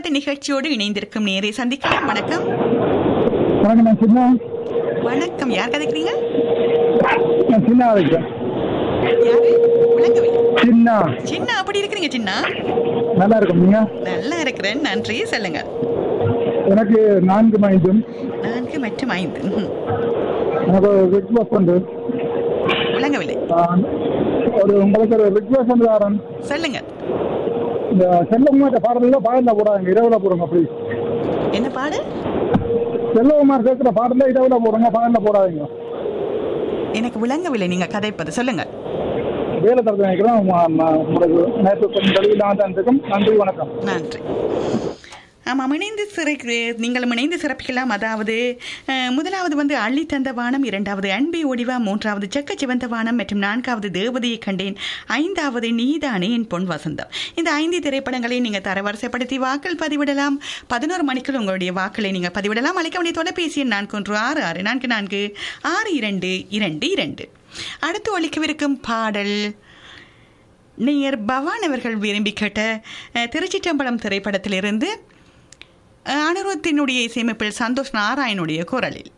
பாட்டு நிகழ்ச்சியோடு இணைந்திருக்கும் நேரை சந்திக்கலாம். வணக்கம். வணக்கம், நான் சின்ன. வணக்கம், யார் கதைக்கிறீங்க? நான் சின்ன வைக்கிறேன். யாரு? விளங்கவில்லை. சின்ன. சின்ன, அப்படி இருக்கிறீங்க சின்ன? நல்லா இருக்கும். நீங்க? நல்லா இருக்கிறேன், நன்றி. சொல்லுங்க. எனக்கு 4 மைண்டும் 4 மற்றும் 5. எனக்கு ஒரு ரிக்வஸ்ட் உண்டு. விளங்கவில்லை. ஒரு உங்களுக்கு ஒரு ரிக்வஸ்ட் வந்து வரேன். சொல்லுங்க. இந்த செல்லகுமார் பாடல பாடல போடாங்க, இரவுல போடுங்க ப்ளீஸ். என்ன பாடு? செல்லகுமார் சேர்க்கிற பாடல இரவுல போடுங்க, பாடல போடாதீங்க. எனக்கு விளங்கவில்லை நீங்க கதைப்பது. சொல்லுங்க. வேலை தரத்து நினைக்கிறேன். உங்களுக்கு நேற்று கொஞ்சம் தெளிவில்லாம தான் இருக்கும். நன்றி, வணக்கம். நன்றி. ஆமாம், நீங்களும் இணைந்து சிறப்பிக்கலாம். அதாவது முதலாவது வந்து அள்ளி தந்த வானம், 2வது அன்பி ஒடிவா, 3வது செக்க சிவந்த வானம் மற்றும் 4வது தேவதையை கண்டேன், 5வது நீதானே என் பொன் வசந்தம். இந்த 5 திரைப்படங்களை நீங்கள் தரவரிசைப்படுத்தி வாக்கள் பதிவிடலாம். 11 மணிக்குள் உங்களுடைய வாக்களை நீங்கள் பதிவிடலாம். அழைக்க வேண்டிய தொலைபேசி எண் 4166444222. அடுத்து ஒலிக்கவிருக்கும் பாடல் நேயர் பவான் அவர்கள் விரும்பி கேட்ட திருச்சிற்றம்பலம் திரைப்படத்திலிருந்து அனுருத்தினுடைய இசையமைப்பில் சந்தோஷ் நாராயணுடைய குரலில்.